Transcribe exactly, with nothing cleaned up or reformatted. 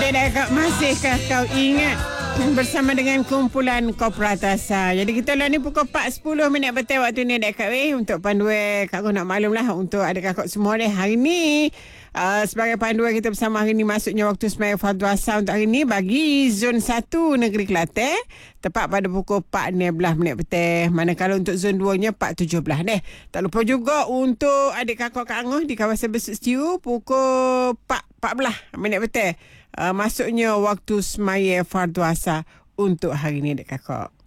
Okey, dah kau masihkah kau ingat bersama dengan kumpulan Kopratasa. Jadi kita lah ni pukul empat sepuluh minit betul waktu ni dek Kak Weh. Untuk panduan Kak Kau nak maklum lah untuk adik kakak semua deh. Hari ni uh, sebagai panduan kita bersama hari ni masuknya waktu sembahyang fardu asar untuk hari ni bagi zon satu Negeri Kelantan. Tepat pada pukul empat enam belas minit betul. Manakala untuk zon dua nya empat tujuh belas deh. Tak lupa juga untuk adik kakak Kak Angoh di kawasan Besut Setiu pukul empat empat belas minit betul. Uh, masuknya waktu semaya fardu asar untuk hari ni dek kakak.